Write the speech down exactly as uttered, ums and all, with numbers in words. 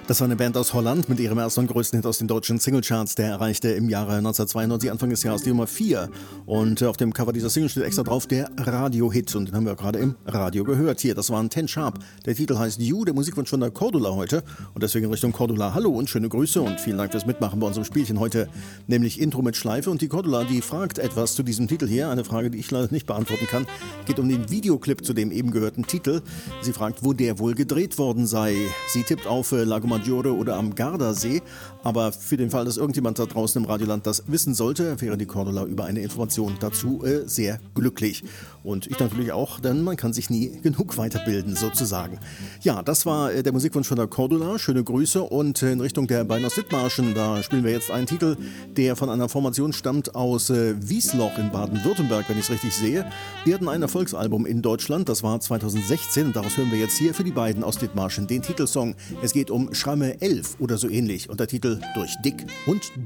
Das war eine Band aus Holland mit ihrem ersten und größten Hit aus den deutschen Singlecharts. Der erreichte im Jahre neunzehnhundertzweiundneunzig, Anfang des Jahres, die Nummer vier. Und auf dem Cover dieser Single steht extra drauf der Radio-Hit. Und den haben wir gerade im Radio gehört. Hier, das waren Ten Sharp. Der Titel heißt You, der Musikwunsch von der Cordula heute. Und deswegen in Richtung Cordula. Hallo und schöne Grüße und vielen Dank fürs Mitmachen bei unserem Spielchen heute. Nämlich Intro mit Schleife. Und die Cordula, die fragt etwas zu diesem Titel hier. Eine Frage, die ich leider nicht beantworten kann. Geht um den Videoclip zu dem eben gehörten Titel. Sie fragt, wo der wohl gedreht worden sei. Sie tippt auf äh, Lago Maggiore oder am Gardasee, aber für den Fall, dass irgendjemand da draußen im Radioland das wissen sollte, wäre die Cordula über eine Information dazu äh, sehr glücklich. Und ich natürlich auch, denn man kann sich nie genug weiterbilden, sozusagen. Ja, das war äh, der Musikwunsch von der Cordula. Schöne Grüße und äh, in Richtung der beiden aus Dithmarschen, da spielen wir jetzt einen Titel, der von einer Formation stammt aus äh, Wiesloch in Baden-Württemberg, wenn ich es richtig sehe. Die hatten ein Erfolgsalbum in Deutschland, das war zweitausendsechzehn und daraus hören wir jetzt hier für die beiden aus Dithmarschen den Titelsong. Es geht um Schramme elf oder so ähnlich und der Titel Durch dick und